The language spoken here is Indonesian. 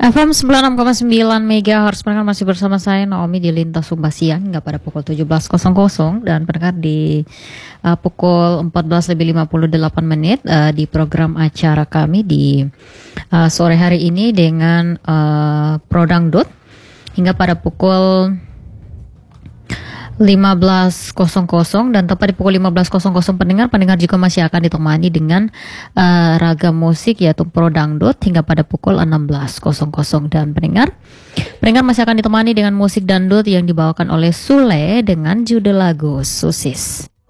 FM 96,9 MHz. Pendengar masih bersama saya Naomi di Lintas Sumba Siang hingga pada pukul 17.00 dan pendengar di pukul 14:58 di program acara kami di sore hari ini dengan Prodangdut hingga pada pukul 15.00 dan tepat di pukul 15.00 pendengar juga masih akan ditemani dengan ragam musik yaitu Prodangdut hingga pada pukul 16.00 dan pendengar masih akan ditemani dengan musik dangdut yang dibawakan oleh Sule dengan judul lagu Susis.